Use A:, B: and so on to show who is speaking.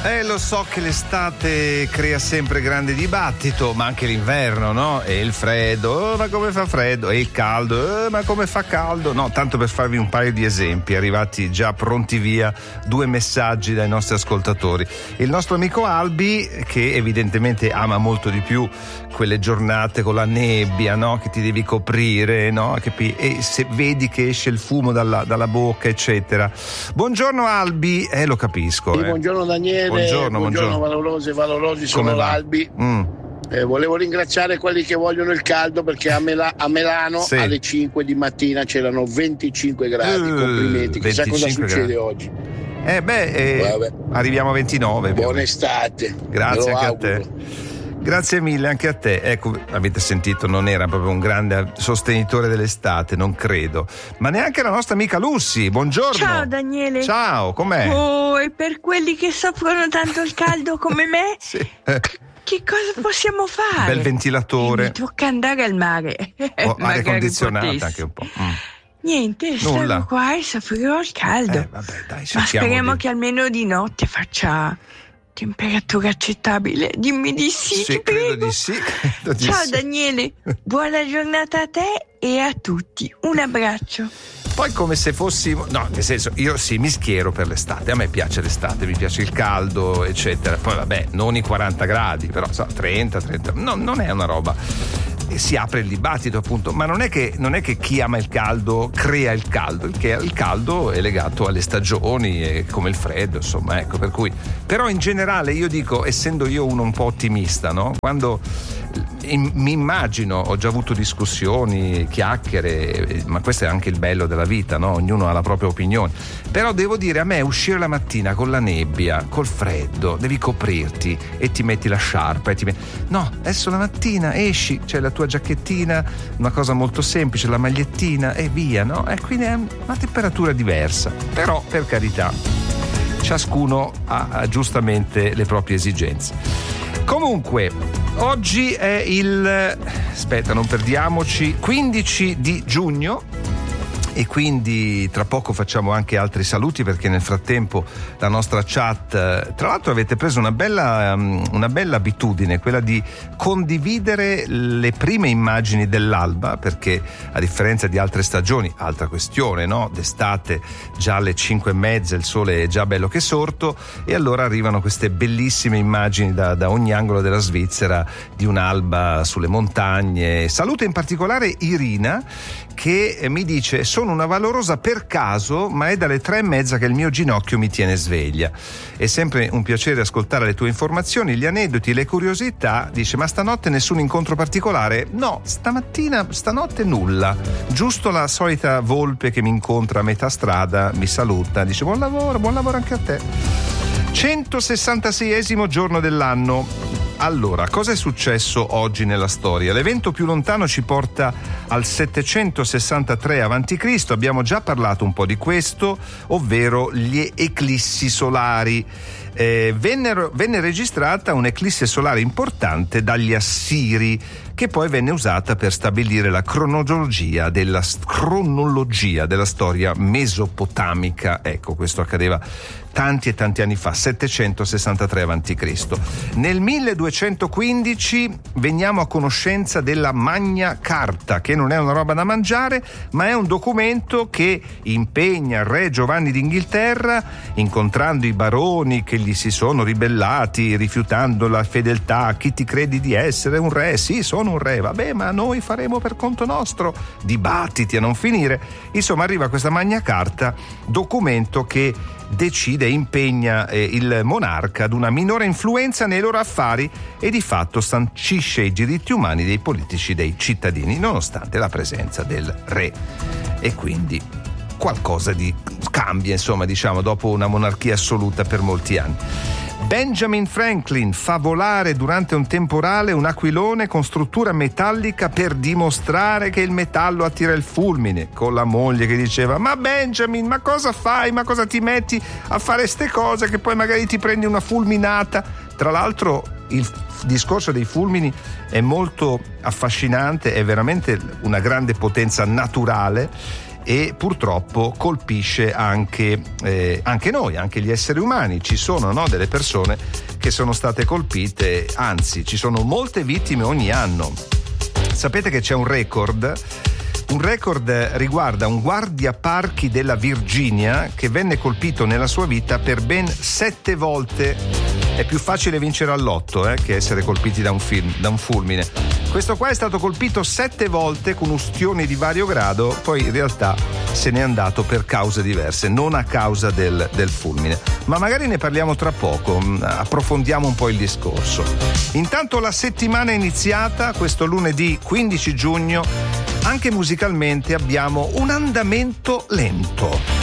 A: Lo so che l'estate crea sempre grande dibattito, ma anche l'inverno, no? E il freddo, ma come fa freddo? E il caldo, ma come fa caldo? No, tanto per farvi un paio di esempi, arrivati già pronti via 2 messaggi dai nostri ascoltatori. Il nostro amico Albi, che evidentemente ama molto di più quelle giornate con la nebbia, no? Che ti devi coprire, no? E se vedi che esce il fumo dalla bocca, eccetera. Buongiorno Albi, lo capisco.
B: Sì, buongiorno Daniele, buongiorno valorosi, sono l'Albi. Volevo ringraziare quelli che vogliono il caldo, perché a Milano sì, alle 5 di mattina c'erano 25 gradi, complimenti, chissà cosa succede gradi oggi.
A: Arriviamo a 29.
B: Buona estate.
A: Grazie anche a te. Grazie mille anche a te. Ecco, avete sentito, non era proprio un grande sostenitore dell'estate, non credo. Ma neanche la nostra amica Lucy. Buongiorno.
C: Ciao Daniele.
A: Ciao, com'è?
C: Oh, e per quelli che soffrono tanto il caldo come me?
A: Sì.
C: Che cosa possiamo fare?
A: Bel ventilatore.
C: Mi tocca andare al mare.
A: Aria condizionata anche un po'.
C: Niente, stavo qua e soffrirò il caldo.
A: Dai,
C: ma speriamo che almeno di notte faccia temperatura accettabile. Dimmi di sì, ti prego.
A: Credo di sì.
C: Ciao Daniele, buona giornata a te e a tutti. Un abbraccio.
A: Poi come se fossimo, no, nel senso, io sì, mi schiero per l'estate, a me piace l'estate, mi piace il caldo, eccetera. Poi vabbè, non i 40 gradi, però 30, no, non è una roba. E si apre il dibattito, appunto, ma non è che chi ama il caldo crea il caldo, il caldo è legato alle stagioni, come il freddo, insomma, ecco, per cui. Però in generale io dico, essendo io uno un po' ottimista, no? Quando mi immagino, ho già avuto discussioni, chiacchiere, ma questo è anche il bello della vita, no? Ognuno ha la propria opinione. Però devo dire, a me uscire la mattina con la nebbia, col freddo, devi coprirti e ti metti la sciarpa no, adesso la mattina esci, c'è la tua giacchettina, una cosa molto semplice, la magliettina e via, no? E quindi è una temperatura diversa. Però, per carità, ciascuno ha giustamente le proprie esigenze. Comunque, oggi è non perdiamoci, 15 di giugno. E quindi tra poco facciamo anche altri saluti, perché nel frattempo la nostra chat, tra l'altro avete preso una bella abitudine, quella di condividere le prime immagini dell'alba, perché a differenza di altre stagioni, altra questione, no? D'estate già alle 5:30 il sole è già bello che sorto, e allora arrivano queste bellissime immagini da ogni angolo della Svizzera di un'alba sulle montagne. Saluto in particolare Irina, che mi dice: sono una valorosa per caso, ma è dalle 3:30 che il mio ginocchio mi tiene sveglia. È sempre un piacere ascoltare le tue informazioni, gli aneddoti, le curiosità. Dice: ma stanotte nessun incontro particolare? No, stanotte nulla, giusto la solita volpe che mi incontra a metà strada, mi saluta, dice buon lavoro anche a te. 166esimo giorno dell'anno. Allora, cosa è successo oggi nella storia? L'evento più lontano ci porta al 763 a.C., abbiamo già parlato un po' di questo, ovvero gli eclissi solari. Venne registrata un'eclisse solare importante dagli Assiri, che poi venne usata per stabilire la cronologia della storia mesopotamica. Ecco, questo accadeva tanti e tanti anni fa, 763 a.C. Nel 1215 veniamo a conoscenza della Magna Carta, che non è una roba da mangiare, ma è un documento che impegna il re Giovanni d'Inghilterra, incontrando i baroni che gli si sono ribellati, rifiutando la fedeltà. Chi ti credi di essere? Un re? Sì, sono un re. Vabbè, ma noi faremo per conto nostro. Dibattiti a non finire. Insomma, arriva questa Magna Carta, documento che decide e impegna il monarca ad una minore influenza nei loro affari e di fatto sancisce i diritti umani dei politici, dei cittadini, nonostante la presenza del re. E quindi qualcosa di cambia, insomma, diciamo, dopo una monarchia assoluta per molti anni. Benjamin Franklin fa volare durante un temporale un aquilone con struttura metallica per dimostrare che il metallo attira il fulmine, con la moglie che diceva: ma Benjamin, ma cosa fai? Ma cosa ti metti a fare ste cose che poi magari ti prendi una fulminata? Tra l'altro il discorso dei fulmini è molto affascinante, è veramente una grande potenza naturale. e purtroppo colpisce anche noi, anche gli esseri umani. Ci sono, no, delle persone che sono state colpite, anzi ci sono molte vittime ogni anno. Sapete che c'è un record riguarda un guardiaparchi della Virginia che venne colpito nella sua vita per ben 7 volte. È più facile vincere all'otto che essere colpiti da un fulmine. Questo qua è stato colpito 7 volte con ustioni di vario grado, poi in realtà se n'è andato per cause diverse, non a causa del fulmine. Ma magari ne parliamo tra poco, approfondiamo un po' il discorso. Intanto la settimana è iniziata, questo lunedì 15 giugno, anche musicalmente abbiamo un andamento lento.